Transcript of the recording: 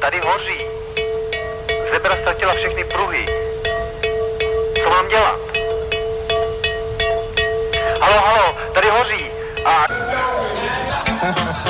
tady hoří. Zebra ztratila všechny pruhy. Co mám dělat?